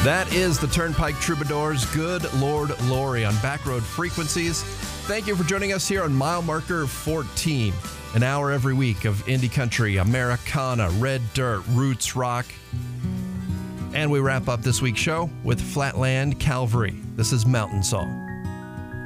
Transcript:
That is the Turnpike Troubadours, Good Lord Laurie on Backroad Frequencies. Thank you for joining us here on Mile Marker 14. An hour every week of indie country, Americana, red dirt, roots rock. And we wrap up this week's show with Flatland Calvary. This is Mountain Song.